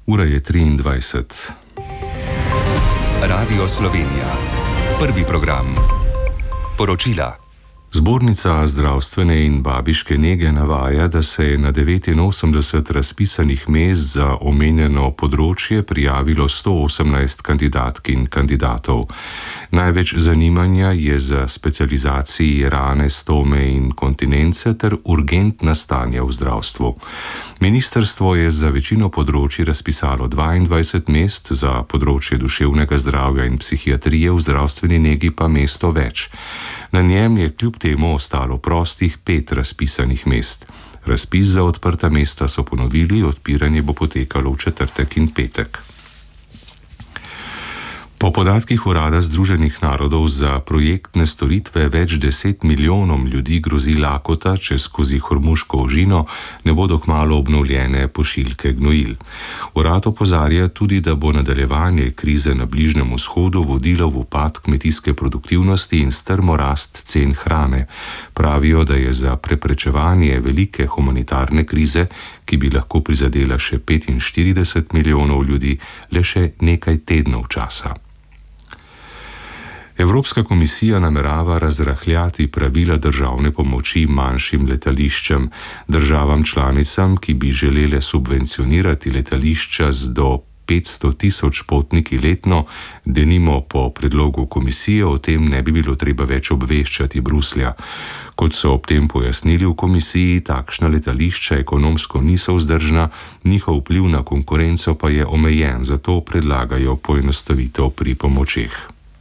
Ura je 23. Radio Slovenija. Prvi program. Poročila. Zbornica zdravstvene in babiške nege navaja, da se je na 89 razpisanih mest za omenjeno področje prijavilo 118 kandidatk in kandidatov. Največ zanimanja je za specializaciji rane, stome in kontinence ter urgentna stanja v zdravstvu. Ministrstvo je za večino področji razpisalo 22 mest, za področje duševnega zdravja in psihiatrije v zdravstveni negi pa mesto več. Na njem je kljub temu ostalo prostih 5 razpisanih mest. Razpis za odprta mesta so ponovili, odpiranje bo potekalo v četrtek in petek. Po podatkih Urada Združenih narodov za projektne storitve več 10 milijonom ljudi grozi lakota, če skozi Hormuško ožino ne bodo kmalu obnovljene pošiljke gnojil. Urad opozarja tudi, da bo nadaljevanje krize na Bližnjem vzhodu vodilo v upad kmetijske produktivnosti in strmo rast cen hrane. Pravijo, da je za preprečevanje velike humanitarne krize, ki bi lahko prizadela še 45 milijonov ljudi, le še nekaj tednov časa. Evropska komisija namerava razrahljati pravila državne pomoči manjšim letališčem. Državam članicam, ki bi želele subvencionirati letališča z do 500 tisoč potniki letno, denimo po predlogu komisije, o tem ne bi bilo treba več obveščati Bruslja. Kot so ob tem pojasnili v komisiji, takšna letališča ekonomsko niso vzdržna, njihov vpliv na konkurenco pa je omejen, zato predlagajo poenostavitev pri pomočeh.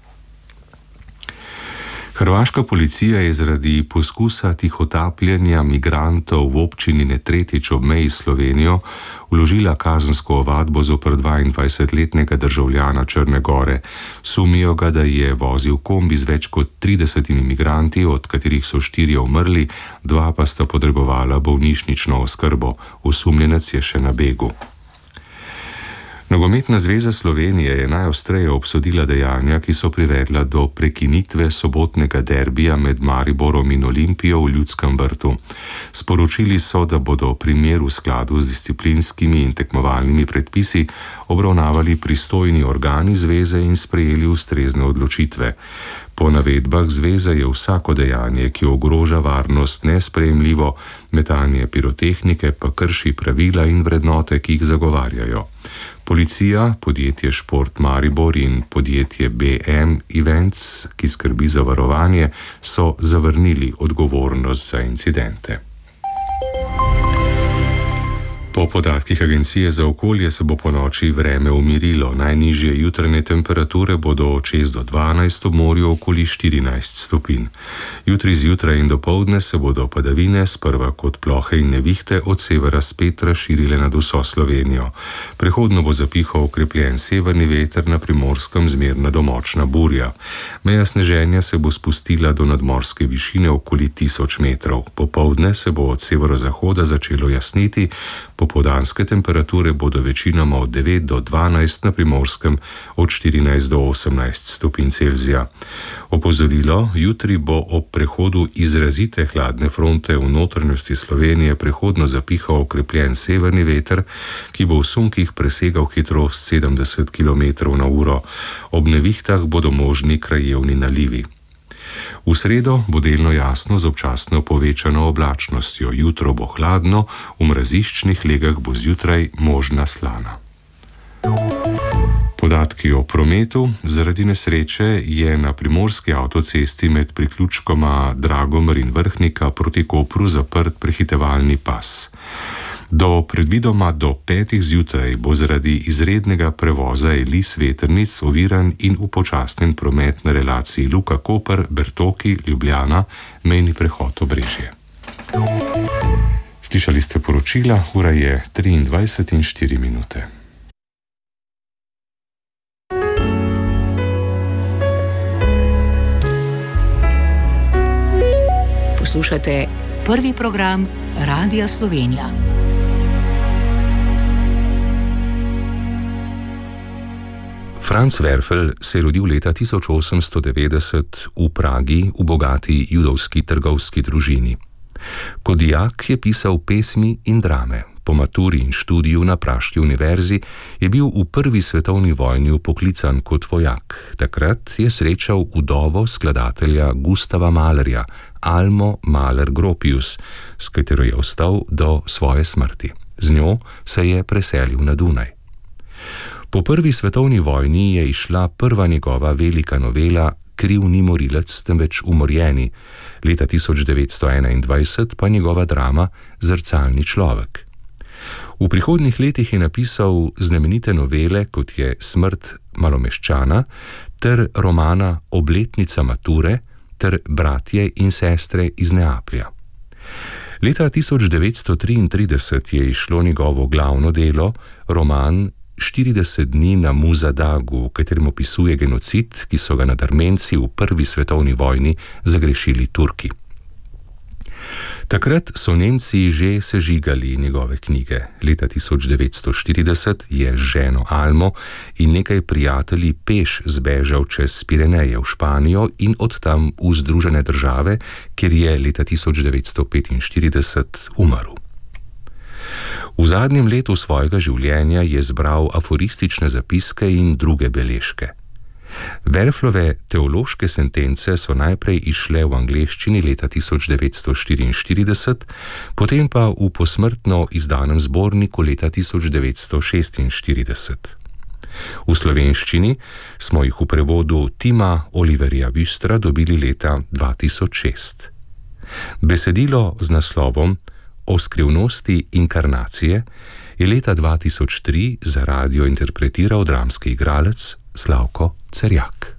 Hrvaška policija je zaradi poskusa tihotapljenja migrantov v občini Netretič ob meji s Slovenijo vložila kazensko ovadbo zoper 22-letnega državljana Črne Gore. Sumijo ga, da je vozil kombi z več kot 30 migranti, od katerih so 4 umrli, 2 pa sta potrebovala bolnišnično oskrbo. Osumljenec je še na begu. Nogometna zveza Slovenije je najostreje obsodila dejanja, ki so privedla do prekinitve sobotnega derbija med Mariborom in Olimpijo v Ljudskem vrtu. Sporočili so, da bodo primer v skladu z disciplinskimi in tekmovalnimi predpisi obravnavali pristojni organi zveze in sprejeli ustrezne odločitve. Po navedbah zveze je vsako dejanje, ki ogroža varnost, nesprejemljivo, metanje pirotehnike pa krši pravila in vrednote, ki jih zagovarjajo. Policija, podjetje Šport Maribor in podjetje BM Events, ki skrbi za varovanje, so zavrnili odgovornost za incidente. Po podatkih Agencije za okolje se bo ponoči vreme umirilo. Najnižje jutranje temperature bodo od 6 do 12, ob morju okoli 14 stopinj. Jutri zjutraj in dopoldne se bodo padavine, sprva kot plohe in nevihte, od severa spet razširile nad vso Slovenijo. Prehodno bo zapihal okrepljen severni veter, na Primorskem zmerna do močna burja. Meja sneženja se bo spustila do nadmorske višine okoli 1000 metrov. Popoldne se bo od severozahoda začelo jasniti, popoldanske temperature bodo večinoma od 9 do 12, na Primorskem od 14 do 18 stopinj Celzija. Opozorilo, jutri bo ob prehodu izrazite hladne fronte v notranjosti Slovenije prehodno zapihal okrepljen severni veter, ki bo v sunkih presegal hitrost 70 km/h. Ob nevihtah bodo možni krajevni nalivi. V sredo bo delno jasno z občasno povečano oblačnostjo, jutro bo hladno, v mraziščnih legah bo zjutraj možna slana. Podatki o prometu. Zaradi nesreče je na primorski avtocesti med priključkoma Dragomir in Vrhnika proti Kopru zaprt prehitevalni pas. Predvidoma do 5 zjutraj bo zaradi izrednega prevoza Elis-vetrnic oviran in upočasnjen promet na relaciji Luka-Koper, Bertoki, Ljubljana, mejni prehod Obrežje. Slišali ste poročila, ura je 23:04. Poslušate prvi program Radia Slovenija. Franz Werfel se je rodil leta 1890 v Pragi v bogati judovski trgovski družini. Kot dijak je pisal pesmi in drame. Po maturi in študiju na praški univerzi je bil v prvi svetovni vojni vpoklican kot vojak. Takrat je srečal vdovo skladatelja Gustava Mahlerja, Almo Mahler-Gropius, s katero je ostal do svoje smrti. Z njo se je preselil na Dunaj. Po prvi svetovni vojni je izšla prva njegova velika novela Kriv ni morilec, temveč umorjeni, leta 1921 pa njegova drama Zrcalni človek. V prihodnjih letih je napisal znamenite novele, kot je Smrt malomeščana, ter romana Obletnica mature ter Bratje in sestre iz Neaplja. Leta 1933 je izšlo njegovo glavno delo, roman 40 dni na Muzadagu, v katerem opisuje genocid, ki so ga nad Armenci v prvi svetovni vojni zagrešili Turki. Takrat so Nemci že sežigali njegove knjige. Leta 1940 je z ženo Almo in nekaj prijatelji peš zbežal čez Pireneje v Španijo in od tam v Združene države, kjer je leta 1945 umrl. V zadnjem letu svojega življenja je zbral aforistične zapiske in druge beležke. Werflove teološke sentence so najprej izšle v angleščini leta 1944, potem pa v posmrtno izdanem zborniku leta 1946. V slovenščini smo jih v prevodu Tima Oliverja Wüstra dobili leta 2006. Besedilo z naslovom O skrivnosti inkarnacije je leta 2003 za radio interpretiral dramski igralec Slavko Cerjak.